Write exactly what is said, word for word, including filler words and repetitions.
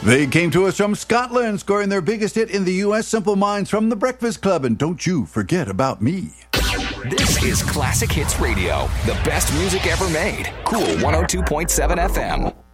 They came to us from Scotland, scoring their biggest hit in the U S, Simple Minds from The Breakfast Club, and Don't You Forget About Me. This is Classic Hits Radio, the best music ever made. Cool one oh two point seven F M.